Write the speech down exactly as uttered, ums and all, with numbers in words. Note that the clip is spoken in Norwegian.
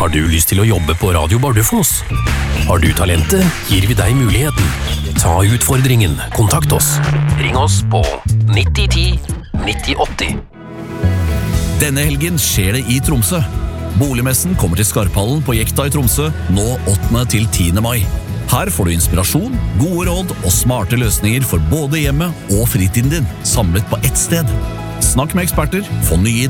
Har du lyst til å jobbe på Radio Bardufoss? Har du talentet, gir vi deg muligheten. Ta utfordringen. Kontakt oss. Ring oss på nitti ti nitti åtti. Denne helgen skjer det i Tromsø. Boligmessen kommer til Skarphallen på Jekta i Tromsø nå åttende til tiende mai. Her får du inspirasjon, gode råd og smarte løsninger for både hjemmet og fritiden din, samlet på ett sted. Snakk med eksperter, få nye